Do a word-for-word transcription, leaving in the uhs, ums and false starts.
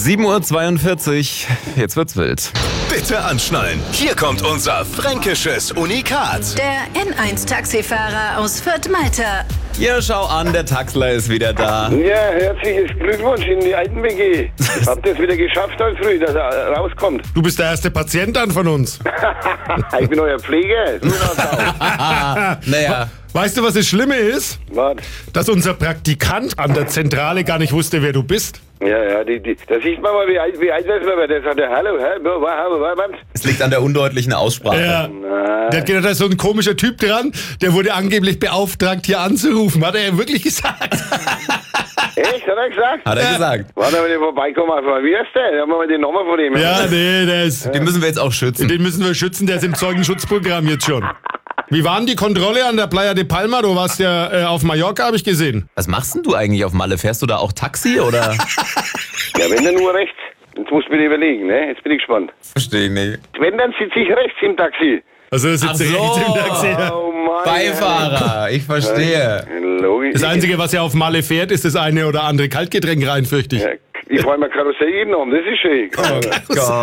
sieben Uhr zweiundvierzig, jetzt wird's wild. Bitte anschnallen, hier kommt unser fränkisches Unikat. Der N eins Taxifahrer aus Fürth-Malta. Ja, schau an, der Taxler ist wieder da. Ja, herzliches Glückwunsch in die alten W G. Habt ihr es wieder geschafft heute früh, dass er rauskommt? Du bist der erste Patient dann von uns. Ich bin euer Pfleger. So schaut's aus. Naja, Weißt du, was das Schlimme ist? Was? Dass unser Praktikant an der Zentrale gar nicht wusste, wer du bist. Ja, ja, die, die, da sieht man mal, wie alt, wie alt das war. Der sagt, hallo, hä, wa- wa- wa- was? es liegt an der undeutlichen Aussprache. Ja. Der hat gedacht, da ist so ein komischer Typ dran, der wurde angeblich beauftragt, hier anzurufen. Hat er ja wirklich gesagt. Echt, hat er gesagt? Hat er gesagt. Warte, wenn ich vorbeikomme, einfach, wie ist der? Haben wir mal die Nummer von dem. Ja, nee, der ist, Den müssen wir jetzt auch schützen. den müssen wir schützen, der ist im Zeugenschutzprogramm jetzt schon. Wie war denn die Kontrolle an der Playa de Palma? Du warst ja äh, auf Mallorca, habe ich gesehen. Was machst denn du eigentlich auf Malle? Fährst du da auch Taxi oder? Ja, wenn dann nur rechts. Jetzt musst du mir überlegen, ne? Jetzt bin ich gespannt. Verstehe ich nicht. Wenn, dann sitze ich rechts im Taxi. Also er sitzt Ach so. rechts im Taxi. Ja. Oh Mann. Beifahrer, ich verstehe. Logisch. Das Einzige, was er auf Malle fährt, ist das eine oder andere Kaltgetränk rein, fürchte ich. Ja, ich fahre mal Karussell jeden um, das ist schön. Gott.